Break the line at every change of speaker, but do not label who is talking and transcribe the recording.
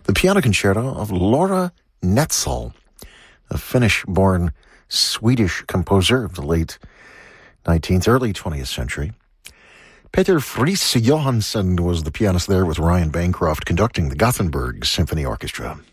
the piano concerto of Laura Netzel, a Finnish-born Swedish composer of the late 19th, early 20th century. Peter Friis Johansson was the pianist there, with Ryan Bancroft conducting the Gothenburg Symphony Orchestra.